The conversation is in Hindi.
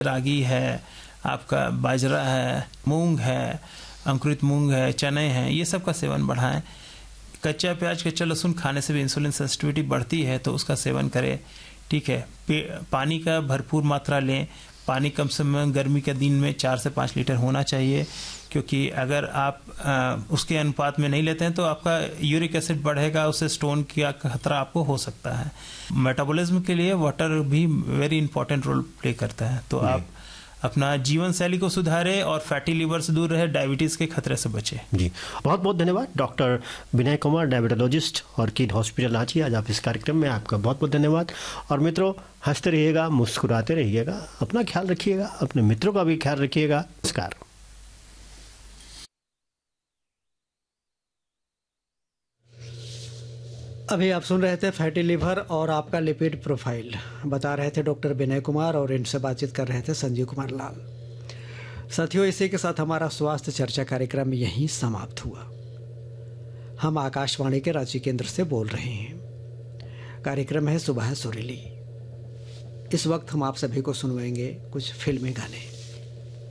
रागी है, आपका बाजरा है, मूंग है, अंकुरित मूंग है, चने हैं, ये सब का सेवन बढ़ाएं। कच्चा प्याज, कच्चा लहसुन खाने से भी इंसुलिन सेंसिटिविटी बढ़ती है, तो उसका सेवन करें। ठीक है, पानी का भरपूर मात्रा लें। पानी कम से कम गर्मी के दिन में 4 से 5 लीटर होना चाहिए, क्योंकि अगर आप उसके अनुपात में नहीं लेते हैं तो आपका यूरिक एसिड बढ़ेगा, उससे स्टोन का खतरा आपको हो सकता है। मेटाबॉलिज्म के लिए वाटर भी वेरी इंपॉर्टेंट रोल प्ले करता है। तो आप अपना जीवन शैली को सुधारें और फैटी लीवर से दूर रहे, डायबिटीज़ के खतरे से बचें। जी, बहुत बहुत धन्यवाद डॉक्टर विनय कुमार, डायबिटोलॉजिस्ट और किड हॉस्पिटल रांची। आज आप इस कार्यक्रम में आपका बहुत बहुत धन्यवाद। और मित्रों, हंसते रहिएगा, मुस्कुराते रहिएगा, अपना ख्याल रखिएगा, अपने मित्रों का भी ख्याल रखिएगा। नमस्कार। अभी आप सुन रहे थे फैटी लिवर और आपका लिपिड प्रोफाइल, बता रहे थे डॉक्टर विनय कुमार और इनसे बातचीत कर रहे थे संजीव कुमार लाल। साथियों, इसी के साथ हमारा स्वास्थ्य चर्चा कार्यक्रम यहीं समाप्त हुआ। हम आकाशवाणी के रांची केंद्र से बोल रहे हैं। कार्यक्रम है सुबह सुरीली। इस वक्त हम आप सभी को सुनवाएंगे कुछ फिल्मी गाने।